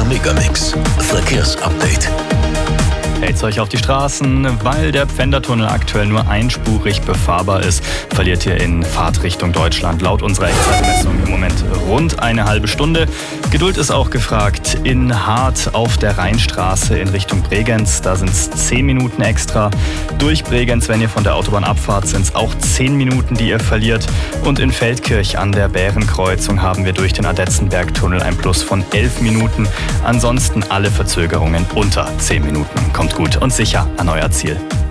Megamix. Verkehrsupdate. Hält's euch auf die Straßen, weil der Pfändertunnel aktuell nur einspurig befahrbar ist, verliert ihr in Fahrtrichtung Deutschland laut unserer Echtzeitmessung im Moment rund eine halbe Stunde. Geduld ist auch gefragt. In Hart auf der Rheinstraße in Richtung Bregenz, da sind es 10 Minuten extra. Durch Bregenz, wenn ihr von der Autobahn abfahrt, sind es auch 10 Minuten, die ihr verliert. Und in Feldkirch an der Bärenkreuzung haben wir durch den Adetzenbergtunnel ein Plus von 11 Minuten. Ansonsten alle Verzögerungen unter 10 Minuten. Kommt gut und sicher an euer Ziel.